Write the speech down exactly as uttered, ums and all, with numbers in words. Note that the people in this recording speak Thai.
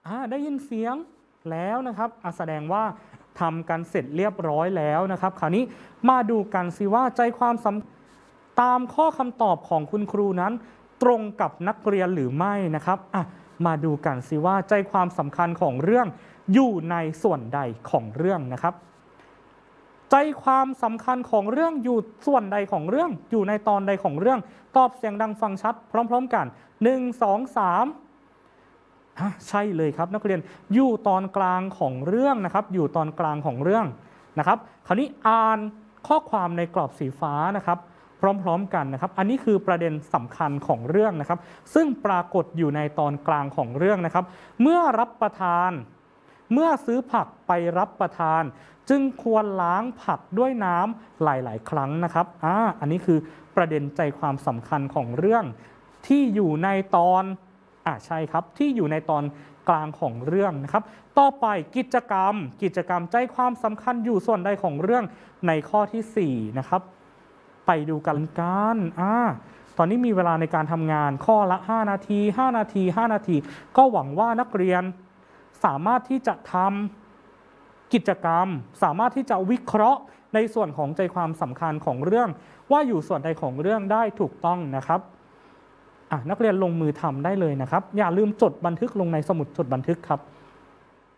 อ่าได้ยินเสียงแล้วนะครับอ่ะแสดงว่าทำกันเสร็จเรียบร้อยแล้วนะครับคราวนี้มาดูกันสิว่าใจความสำตามข้อคำตอบของคุณครูนั้นตรงกับนักเรียนหรือไม่นะครับอ่ะมาดูกันสิว่าใจความสำคัญของเรื่องอยู่ในส่วนใดของเรื่องนะครับใจความสำคัญของเรื่องอยู่ส่วนใดของเรื่องอยู่ในตอนใดของเรื่องตอบเสียงดังฟังชัดพร้อมๆกันหนึ่ง สอง สามใช่เลยครับนักเรียนอยู่ตอนกลางของเรื่องนะครับอยู่ตอนกลางของเรื่องนะครับคราวนี้อ่านข้อความในกรอบสีฟ้านะครับพร้อมๆกันนะครับอันนี้คือประเด็นสำคัญของเรื่องนะครับซึ่งปรากฏอยู่ในตอนกลางของเรื่องนะครับเมื่อรับประทานเมื่อซื้อผักไปรับประทานจึงควรล้างผักด้วยน้ำหลายๆครั้งนะครับอ่าอันนี้คือประเด็นใจความสำคัญของเรื่องที่อยู่ในตอนอ่าใช่ครับที่อยู่ในตอนกลางของเรื่องนะครับต่อไปกิจกรรมกิจกรรมใจความสำคัญอยู่ส่วนใดของเรื่องในข้อที่สี่นะครับไปดูกันกันอ่าตอนนี้มีเวลาในการทำงานข้อละห้านาทีห้านาทีห้านาทีก็หวังว่านักเรียนสามารถที่จะทำกิจกรรมสามารถที่จะวิเคราะห์ในส่วนของใจความสำคัญของเรื่องว่าอยู่ส่วนใดของเรื่องได้ถูกต้องนะครับนักเรียนลงมือทำได้เลยนะครับอย่าลืมจดบันทึกลงในสมุดจดบันทึกครับ